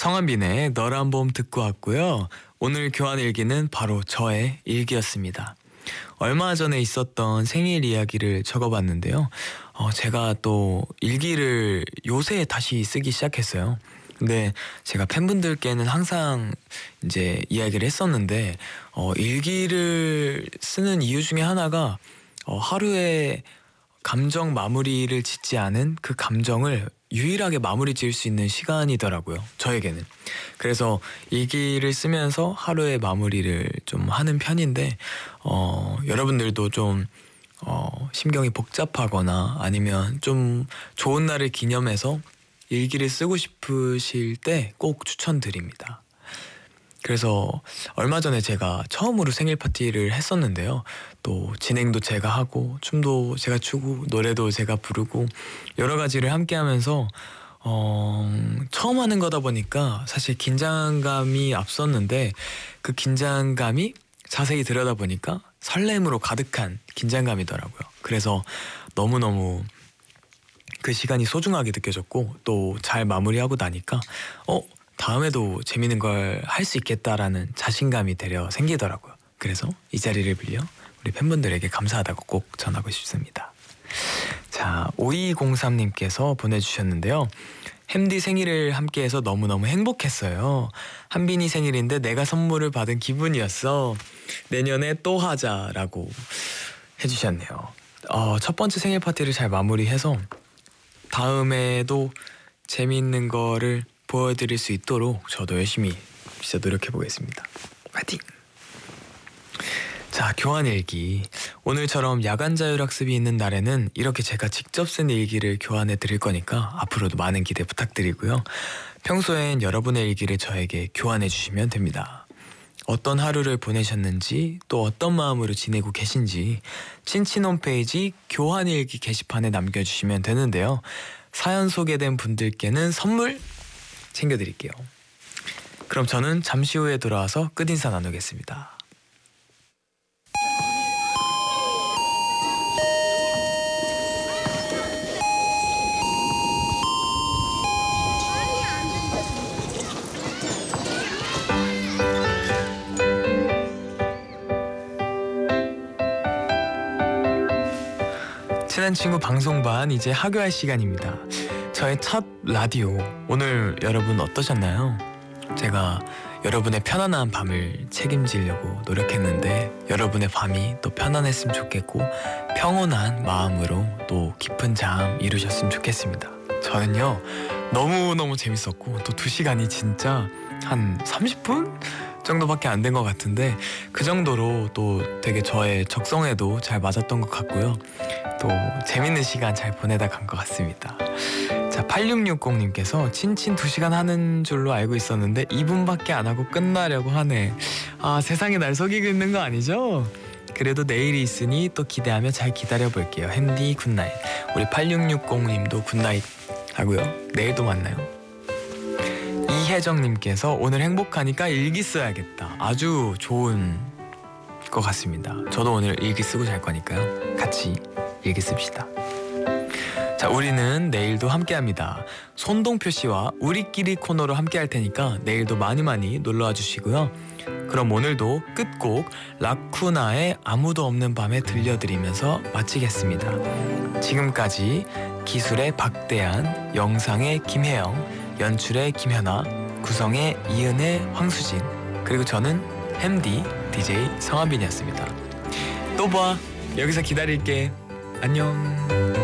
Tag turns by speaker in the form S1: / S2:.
S1: 성한빈의 너란 봄 듣고 왔고요. 오늘 교환 일기는 바로 저의 일기였습니다. 얼마 전에 있었던 생일 이야기를 적어봤는데요. 제가 또 일기를 요새 다시 쓰기 시작했어요. 근데 제가 팬분들께는 항상 이제 이야기를 했었는데 일기를 쓰는 이유 중에 하나가 하루에 감정 마무리를 짓지 않은 그 감정을 유일하게 마무리 지을 수 있는 시간이더라고요, 저에게는. 그래서 일기를 쓰면서 하루의 마무리를 좀 하는 편인데 여러분들도 좀 심경이 복잡하거나 아니면 좀 좋은 날을 기념해서 일기를 쓰고 싶으실 때 꼭 추천드립니다. 그래서 얼마 전에 제가 처음으로 생일 파티를 했었는데요. 또 진행도 제가 하고 춤도 제가 추고 노래도 제가 부르고 여러 가지를 함께 하면서 처음 하는 거다 보니까 사실 긴장감이 앞섰는데 그 긴장감이 자세히 들여다보니까 설렘으로 가득한 긴장감이더라고요. 그래서 너무너무 그 시간이 소중하게 느껴졌고 또 잘 마무리하고 나니까 다음에도 재밌는 걸 할 수 있겠다라는 자신감이 되려 생기더라고요. 그래서 이 자리를 빌려 우리 팬분들에게 감사하다고 꼭 전하고 싶습니다. 자, 5203님께서 보내주셨는데요. 햄디 생일을 함께해서 너무너무 행복했어요. 한빈이 생일인데 내가 선물을 받은 기분이었어. 내년에 또 하자라고 해주셨네요. 첫 번째 생일 파티를 잘 마무리해서 다음에도 재미있는 거를 보여드릴 수 있도록 저도 열심히 진짜 노력해보겠습니다. 파이팅! 자, 교환 일기. 오늘처럼 야간 자율학습이 있는 날에는 이렇게 제가 직접 쓴 일기를 교환해 드릴 거니까 앞으로도 많은 기대 부탁드리고요. 평소엔 여러분의 일기를 저에게 교환해 주시면 됩니다. 어떤 하루를 보내셨는지 또 어떤 마음으로 지내고 계신지 친친 홈페이지 교환일기 게시판에 남겨주시면 되는데요. 사연 소개된 분들께는 선물 챙겨드릴게요. 그럼 저는 잠시 후에 돌아와서 끝인사 나누겠습니다. 친한 친구 방송반 이제 하교할 시간입니다. 저의 첫 라디오 오늘 여러분 어떠셨나요? 제가 여러분의 편안한 밤을 책임지려고 노력했는데 여러분의 밤이 또 편안했으면 좋겠고 평온한 마음으로 또 깊은 잠 이루셨으면 좋겠습니다. 저는요 너무너무 재밌었고 또 2시간이 진짜 한 30분? 정도밖에 안 된 것 같은데 그 정도로 또 되게 저의 적성에도 잘 맞았던 것 같고요. 또 재밌는 시간 잘 보내다 간 것 같습니다. 자, 8660님께서 친친 2시간 하는 줄로 알고 있었는데 2분밖에 안 하고 끝나려고 하네. 세상이 날 속이고 있는 거 아니죠? 그래도 내일이 있으니 또 기대하며 잘 기다려볼게요. 햄디 굿나잇. 우리 8660님도 굿나잇 하고요. 내일도 만나요. 이혜정님께서 오늘 행복하니까 일기 써야겠다. 아주 좋은 것 같습니다. 저도 오늘 일기 쓰고 잘 거니까요. 같이 일기 씁시다. 자, 우리는 내일도 함께합니다. 손동표 씨와 우리끼리 코너로 함께할 테니까 내일도 많이 놀러와 주시고요. 그럼 오늘도 끝곡 라쿠나의 아무도 없는 밤에 들려드리면서 마치겠습니다. 지금까지 기술의 박대한, 영상의 김혜영, 연출의 김현아, 구성의 이은혜, 황수진, 그리고 저는 햄디 DJ 성한빈이었습니다. 또 봐. 여기서 기다릴게. 안녕.